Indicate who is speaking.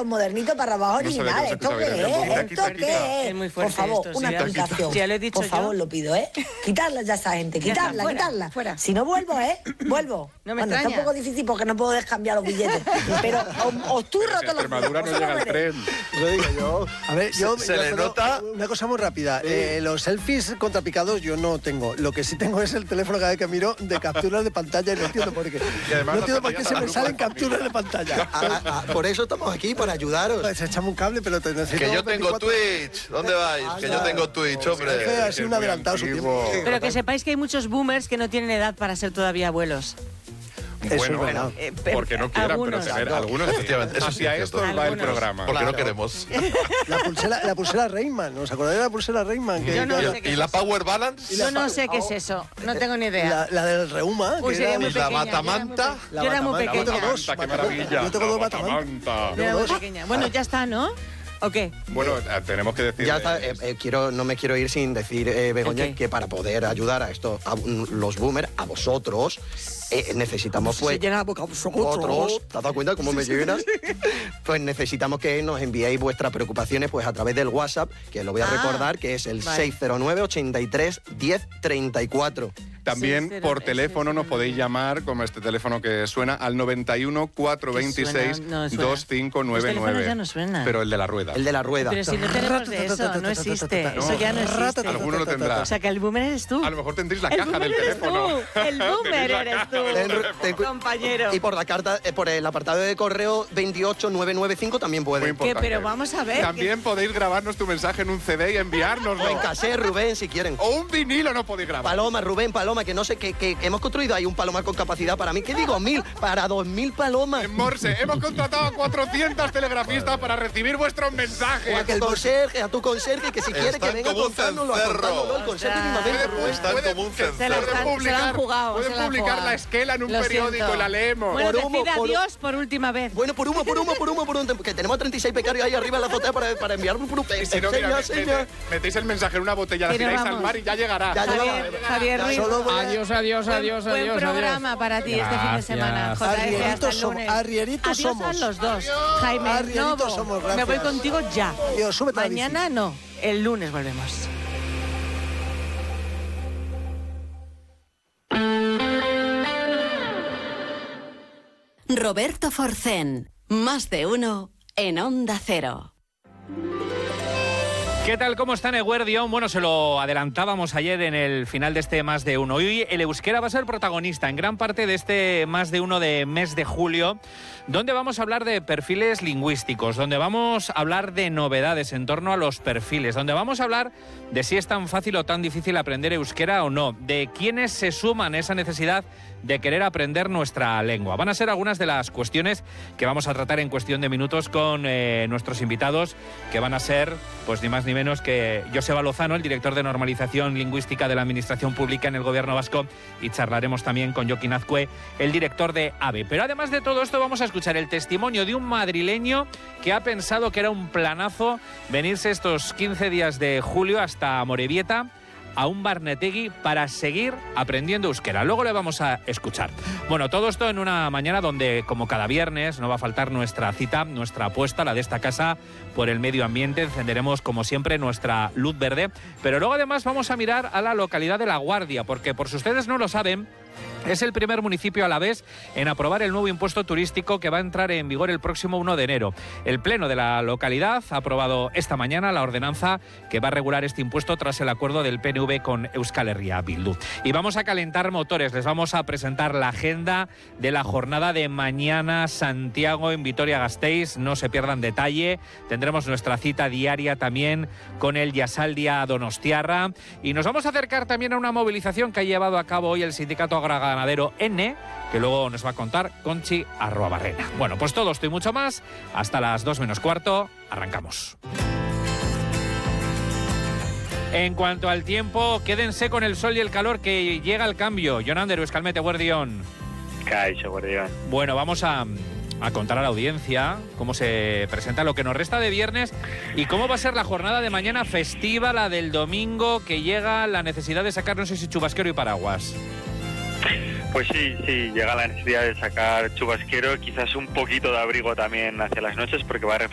Speaker 1: los modernitos para abajo original. ¿Esto qué es? ¿Esto qué es?
Speaker 2: Es muy
Speaker 1: Por
Speaker 2: fuerte
Speaker 1: favor,
Speaker 2: esto,
Speaker 1: una
Speaker 2: sí,
Speaker 1: explicación.
Speaker 2: ya lo he dicho
Speaker 1: por
Speaker 2: yo.
Speaker 1: favor, lo pido, ¿eh? Quitarla ya esa gente,
Speaker 2: Ya está,
Speaker 1: quitarla,
Speaker 2: fuera,
Speaker 1: quitarla.
Speaker 2: fuera.
Speaker 1: Si no vuelvo, vuelvo.
Speaker 2: No me
Speaker 1: bueno, está
Speaker 2: extraña.
Speaker 1: un poco difícil porque no puedo descambiar los billetes. Pero os turro
Speaker 3: Si a
Speaker 1: todos los
Speaker 3: Extremadura no
Speaker 1: días,
Speaker 3: llega el
Speaker 1: vosotros veréis.
Speaker 3: tren.
Speaker 4: Lo digo yo. A ver, yo
Speaker 5: Se le
Speaker 4: pero
Speaker 5: nota.
Speaker 4: una cosa muy rápida. Los selfies contrapicados yo no tengo. Lo que sí tengo es el teléfono cada vez que miro de capturas de pantalla y no entiendo por qué.
Speaker 3: Y además
Speaker 4: No
Speaker 3: las
Speaker 4: entiendo por qué
Speaker 3: pantallas
Speaker 4: se
Speaker 3: a
Speaker 4: me
Speaker 3: la
Speaker 4: salen
Speaker 3: luz de
Speaker 4: capturas de pantalla.
Speaker 5: Por eso estamos aquí, para ayudaros.
Speaker 4: Pues echame un cable, pero te necesito.
Speaker 5: Que yo tengo
Speaker 4: 24.
Speaker 5: Twitch. ¿Dónde vais? Que yo tengo Twitch, hombre.
Speaker 4: Ha sido un adelantado su tiempo.
Speaker 2: Pero que sepáis que hay muchos boomers que no tienen edad para ser todavía abuelos.
Speaker 4: Eso
Speaker 3: Bueno,
Speaker 4: es verdad.
Speaker 3: porque no quieran,
Speaker 2: algunos.
Speaker 3: pero tener algunos.
Speaker 5: Efectivamente, eso sí
Speaker 3: Hacia
Speaker 5: es
Speaker 3: esto
Speaker 5: cierto.
Speaker 3: va el
Speaker 2: Algunos.
Speaker 3: programa.
Speaker 5: Porque no
Speaker 4: Claro.
Speaker 5: queremos.
Speaker 4: La pulsera Rayman. ¿Os acordáis de la pulsera Rayman?
Speaker 2: Yo no sé qué
Speaker 5: ¿Y
Speaker 2: es
Speaker 5: la
Speaker 2: eso.
Speaker 5: Power Balance?
Speaker 2: Yo no sé qué es eso, no tengo ni idea.
Speaker 4: La del Reuma.
Speaker 2: Uy,
Speaker 4: que
Speaker 2: sería
Speaker 4: era-
Speaker 2: muy
Speaker 5: ¿Y la
Speaker 2: pequeña.
Speaker 5: batamanta?
Speaker 2: Yo era muy
Speaker 4: batamanta.
Speaker 2: pequeña.
Speaker 4: Yo tengo dos.
Speaker 3: ¡Qué maravilla!
Speaker 4: Yo tengo dos
Speaker 3: La
Speaker 4: batamantas.
Speaker 3: batamanta.
Speaker 2: Yo era muy
Speaker 4: dos.
Speaker 2: pequeña. Bueno, ya está, ¿no? ¿O qué?
Speaker 3: Bueno, tenemos que decir...
Speaker 5: Ya está, no me quiero ir sin decir, Begoña,
Speaker 2: Ok.
Speaker 5: que para poder ayudar a esto, a los boomers, a vosotros, necesitamos pues...
Speaker 4: Se llena la boca a
Speaker 5: Vosotros, ¿te has dado cuenta cómo me llenas? Pues necesitamos que nos enviéis vuestras preocupaciones pues a través del WhatsApp, que lo voy a recordar, que es el
Speaker 2: vale.
Speaker 5: 609 83 10 34.
Speaker 3: También
Speaker 2: 609,
Speaker 3: por teléfono nos
Speaker 2: 609.
Speaker 3: podéis llamar, como este teléfono que suena, al 91 426
Speaker 2: No suena. Los
Speaker 3: 2599.
Speaker 2: teléfonos ya no suenan.
Speaker 3: Pero el de la rueda.
Speaker 5: El de la rueda.
Speaker 2: Pero si no tenemos de eso, no existe. Eso ya no existe.
Speaker 3: Alguno lo tendrá.
Speaker 2: O sea, que el boomer eres tú.
Speaker 3: A lo mejor tendréis la
Speaker 2: El
Speaker 3: caja
Speaker 2: boomer
Speaker 3: del
Speaker 2: eres
Speaker 3: teléfono.
Speaker 2: tú. El boomer
Speaker 3: Tenéis la
Speaker 2: eres
Speaker 3: caja
Speaker 2: tú.
Speaker 3: del teléfono.
Speaker 2: Compañero.
Speaker 5: Y por la carta, por el apartado de correo 28995 también
Speaker 3: Muy
Speaker 5: puede.
Speaker 3: importante.
Speaker 2: Pero vamos a ver.
Speaker 3: También podéis grabarnos tu mensaje en un CD y enviárnoslo.
Speaker 5: O en cassette, Rubén, si quieren.
Speaker 3: O un vinilo no podéis grabar.
Speaker 5: Paloma, Rubén, Paloma, que no sé, que hemos construido ahí un palomar con capacidad para mí. ¿Qué digo? 1000, para 2000 palomas.
Speaker 3: En Morse, hemos contratado a 400 telegrafistas para recibir vuestros
Speaker 5: O
Speaker 3: mensajes.
Speaker 5: a tu conserje, que si quiere que venga contándolo, contándolo, el conserje mismamente, Rubén.
Speaker 3: Están como un
Speaker 2: Se la han jugado.
Speaker 3: Pueden
Speaker 2: se la han
Speaker 3: publicar
Speaker 2: jugado.
Speaker 3: la esquela en un
Speaker 2: Lo
Speaker 3: periódico
Speaker 2: siento.
Speaker 3: y la leemos.
Speaker 2: Bueno,
Speaker 5: Por humo,
Speaker 2: decid
Speaker 5: por-
Speaker 2: adiós por última vez.
Speaker 5: Bueno, por humo, que tenemos 36 becarios ahí arriba en la azotea para enviar un grupo.
Speaker 3: Y si no, mira, metéis el mensaje en una botella, la
Speaker 2: Pero
Speaker 3: tiráis al
Speaker 2: vamos.
Speaker 3: mar y ya llegará.
Speaker 5: Ya llegaba.
Speaker 2: Javier Ruiz.
Speaker 4: Solo voy a-
Speaker 6: Adiós, adiós, adiós,
Speaker 2: Buen
Speaker 6: adiós.
Speaker 2: programa para ti este fin de semana.
Speaker 6: Gracias.
Speaker 2: JF, hasta
Speaker 4: Arrieritos
Speaker 2: el
Speaker 4: somos,
Speaker 2: lunes.
Speaker 4: arrieritos
Speaker 2: Adiós
Speaker 4: somos.
Speaker 2: a los dos. Jaime,
Speaker 4: Arrieritos
Speaker 2: Novo,
Speaker 4: somos,
Speaker 2: me voy
Speaker 4: gracias.
Speaker 2: contigo ya.
Speaker 4: Adiós, súbete a la bici.
Speaker 2: Mañana no, el lunes volvemos.
Speaker 7: Roberto Forcén, más de uno en Onda Cero.
Speaker 6: ¿Qué tal? ¿Cómo están, Eguerdión? Bueno, se lo adelantábamos ayer en el final de este Más de Uno. Hoy el euskera va a ser protagonista en gran parte de este Más de Uno de mes de julio, donde vamos a hablar de perfiles lingüísticos, donde vamos a hablar de novedades en torno a los perfiles, donde vamos a hablar de si es tan fácil o tan difícil aprender euskera o no, de quiénes se suman a esa necesidad de querer aprender nuestra lengua. Van a ser algunas de las cuestiones que vamos a tratar en cuestión de minutos con nuestros invitados, que van a ser, pues ni más ni menos que Joseba Lozano, el director de Normalización Lingüística de la Administración Pública en el Gobierno Vasco, y charlaremos también con Jokin Azcue, el director de AVE. Pero además de todo esto vamos a escuchar el testimonio de un madrileño que ha pensado que era un planazo venirse estos 15 días de julio hasta Amorebieta, a un Barnetegui, para seguir aprendiendo euskera. Luego le vamos a escuchar. Bueno, todo esto en una mañana donde, como cada viernes, no va a faltar nuestra cita, nuestra apuesta, la de esta casa por el medio ambiente. Encenderemos, como siempre, nuestra luz verde. Pero luego, además, vamos a mirar a la localidad de La Guardia, porque, por si ustedes no lo saben, es el primer municipio alavés en aprobar el nuevo impuesto turístico que va a entrar en vigor el próximo 1 de enero. El Pleno de la localidad ha aprobado esta mañana la ordenanza que va a regular este impuesto tras el acuerdo del PNV con Euskal Herria Bildu. Y vamos a calentar motores. Les vamos a presentar la agenda de la jornada de mañana Santiago en Vitoria-Gasteiz. No se pierdan detalle. Tendremos nuestra cita diaria también con el Yasaldia Donostiarra. Y nos vamos a acercar también a una movilización que ha llevado a cabo hoy el sindicato agroganadero N, que luego nos va a contar Conchi Arruabarrena. Bueno, pues todo esto y mucho más. Hasta las 2 menos cuarto. Arrancamos. En cuanto al tiempo, quédense con el sol y el calor, que llega el cambio. Jonander, Euskalmete, Guardión.
Speaker 8: Caixo, Guardión.
Speaker 6: Bueno, vamos a contar a la audiencia cómo se presenta lo que nos resta de viernes y cómo va a ser la jornada de mañana festiva, la del domingo, que llega la necesidad de sacar, no sé si chubasquero y paraguas.
Speaker 8: Pues sí, llega la necesidad de sacar chubasquero, quizás un poquito de abrigo también hacia las noches, porque va a